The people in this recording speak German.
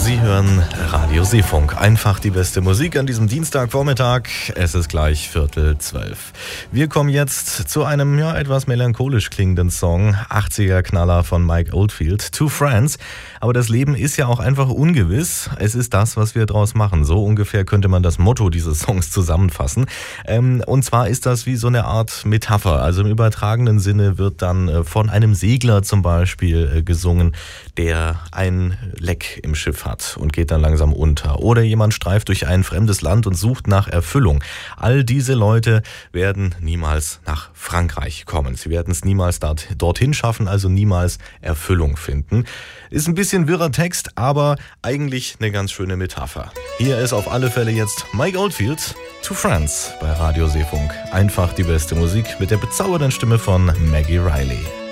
Sie hören Radio Seefunk. Einfach die beste Musik an diesem Dienstagvormittag. Es ist gleich 11:45. Wir kommen jetzt zu einem etwas melancholisch klingenden Song. 80er-Knaller von Mike Oldfield, Two Friends. Aber das Leben ist ja auch einfach ungewiss. Es ist das, was wir draus machen. So ungefähr könnte man das Motto dieses Songs zusammenfassen. Und zwar ist das wie so eine Art Metapher. Also im übertragenen Sinne wird dann von einem Segler zum Beispiel gesungen, der ein Leck im Schiff hat und geht dann langsam unter. Oder jemand streift durch ein fremdes Land und sucht nach Erfüllung. All diese Leute werden niemals nach Frankreich kommen. Sie werden es niemals dorthin schaffen, also niemals Erfüllung finden. Ist ein bisschen wirrer Text, aber eigentlich eine ganz schöne Metapher. Hier ist auf alle Fälle jetzt Mike Oldfield, Two Friends bei Radio Seefunk. Einfach die beste Musik mit der bezaubernden Stimme von Maggie Riley.